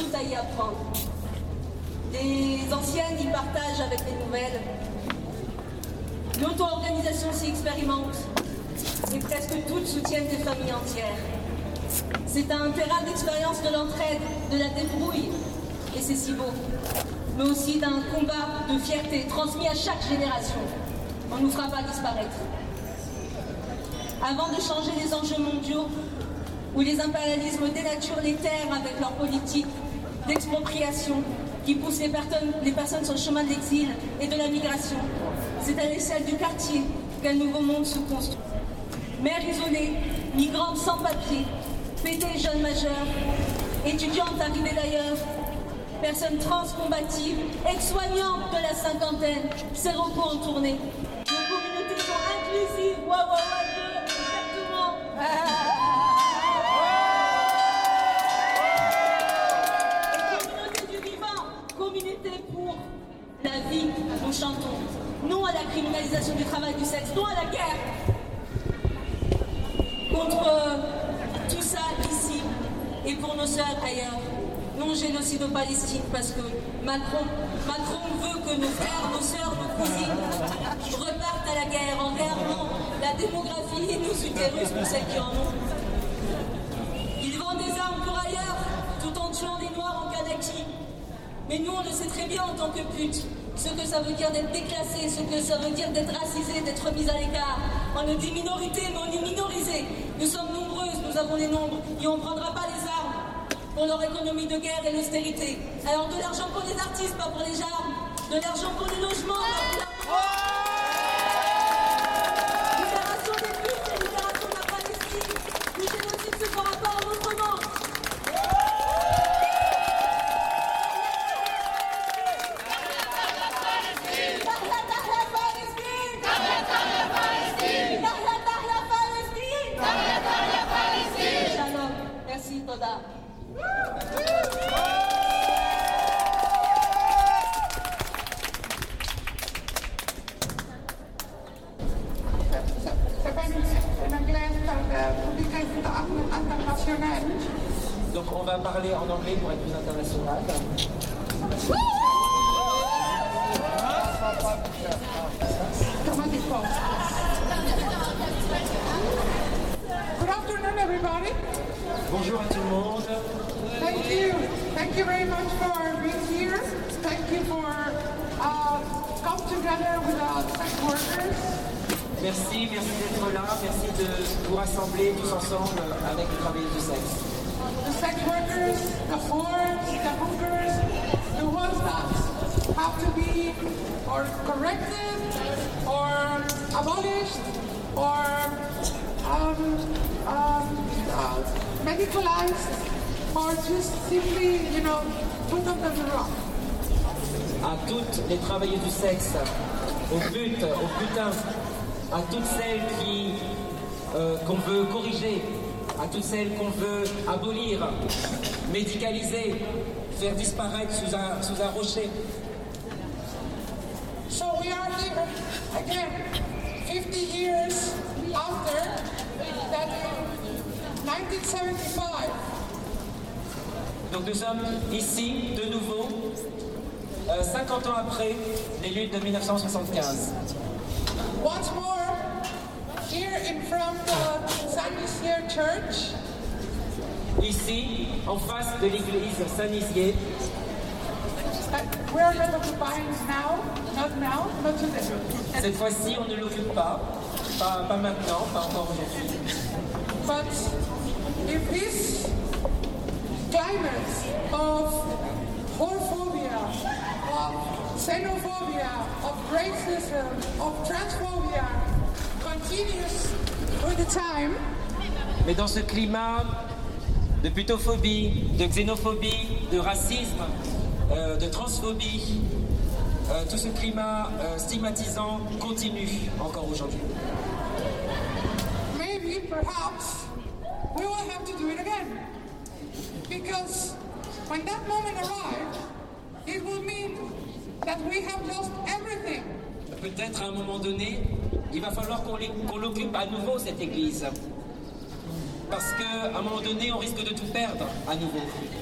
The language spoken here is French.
choses à y apprendre. Les anciennes y partagent avec les nouvelles. L'auto-organisation s'y expérimente et presque toutes soutiennent des familles entières. C'est un terrain d'expérience de l'entraide, de la débrouille, et c'est si beau, mais aussi d'un combat de fierté transmis à chaque génération. On ne nous fera pas disparaître. Avant de changer les enjeux mondiaux, où les impérialismes dénaturent les terres avec leur politique d'expropriation qui pousse les personnes sur le chemin de l'exil et de la migration, c'est à l'échelle du quartier qu'un nouveau monde se construit. Mères isolées, migrantes sans papier, pétées jeunes majeures, étudiantes arrivées d'ailleurs, personnes trans combatives, ex-soignantes de la cinquantaine, séropos en tournée. Nos communautés sont inclusives, exactement. Et communauté du vivant, communauté pour la vie, nous chantons. Non à la criminalisation du travail du sexe, non à la guerre. Contre tout ça ici et pour nos sœurs ailleurs. Non génocide en Palestine parce que Macron veut que nos frères, nos sœurs, nos cousines repartent à la guerre en réarmant la démographie et nos utérus pour celles qui en ont. Ils vendent des armes pour ailleurs tout en tuant les noirs en Kanaki. Mais nous on le sait très bien en tant que putes. Ce que ça veut dire d'être déclassé, ce que ça veut dire d'être racisé, d'être mis à l'écart. On est des minorités, mais on est minorisés. Nous sommes nombreuses, nous avons les nombres, et on ne prendra pas les armes pour leur économie de guerre et l'austérité. Alors de l'argent pour les artistes, pas pour les armes. De l'argent pour les logements, pas pour la... Libération des Juifs et libération de la Palestine. Le génocide se fera pas autrement. Merci, Toda. Donc on va parler en anglais pour être plus international. Good afternoon, everybody. Bonjour à tout le monde. Thank you very much for being here. Thank you for come together with sex workers. Merci d'être là, merci de vous rassembler tous ensemble avec les travailleurs du sexe. The sex workers, the whores, the hookers, the ones that have to be or corrected or abolished or medicalized or just simply, put under the rock. À toutes les travailleuses du sexe, au putain, à toutes celles qu'on veut corriger, à toutes celles qu'on veut abolir, médicaliser, faire disparaître sous un rocher. So we are here again, 50 years after that 1975. Donc nous sommes ici de nouveau, 50 ans après les luttes de 1975. Once more, here in front of Saint-Nizier Church. Ici, en face de l'église Saint-Nizier. We're not occupying not today. Cette fois-ci, on ne l'occupe pas maintenant, pas encore aujourd'hui. But if this climate of whorephobia, of xenophobia, of racism, of transphobia continues with the time, mais dans ce climat de putophobie, de xénophobie, de racisme, de transphobie, tout ce climat stigmatisant continue encore aujourd'hui. Maybe, perhaps, we will have to do it again. Because when that moment arrives, it will mean that we have lost everything. Peut-être à un moment donné, il va falloir qu'on l'occupe à nouveau, cette église. Parce qu'à un moment donné, on risque de tout perdre à nouveau.